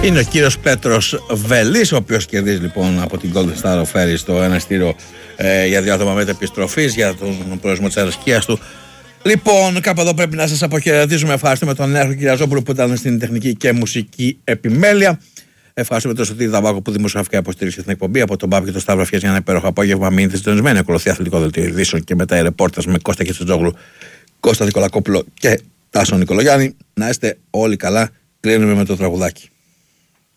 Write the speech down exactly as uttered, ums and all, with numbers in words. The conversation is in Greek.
Είναι ο κύριος Πέτρος Βελής, ο οποίος κερδίζει λοιπόν από την Golden Star Offeris το ένα ειστήριο ε, για δύο άτομα μετεπιστροφής για τον προορισμό της αεροσκίας του. Λοιπόν, κάπου εδώ πρέπει να σας αποχαιρετήσουμε. Ευχαριστούμε τον Νέαρχο Κυριαζόπουλο που ήταν στην τεχνική και μουσική επιμέλεια. Ευχαριστούμε τον Σωτήρη Δαβάκο που δημοσιογραφικά υποστήριξε την εκπομπή. Από τον Πάπη και τον Σταύρο Φιές για ένα υπέροχο απόγευμα. Μείνετε συντονισμένοι. Ακολουθεί αθλητικό δελτίο ειδήσεων και μετά η ρεπόρτας με Κώστα Κετσετζόγλου, Κώστα Νικολακόπουλο και Τάσο Νικολογιάννη. Να είστε όλοι καλά. Κλείνουμε με το τραγουδάκι.